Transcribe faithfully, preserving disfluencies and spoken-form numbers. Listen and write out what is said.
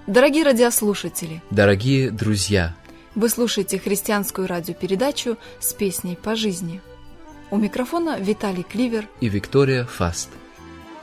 Дорогие радиослушатели, дорогие друзья, вы слушаете христианскую радиопередачу «С песней по жизни». У микрофона Виталий Кливер и Виктория Фаст.